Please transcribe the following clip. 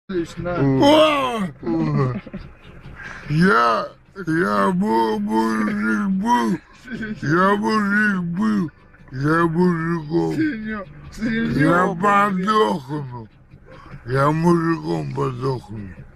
Лично. Я мужик был, я мужиком. Я подохну, я мужиком подохну.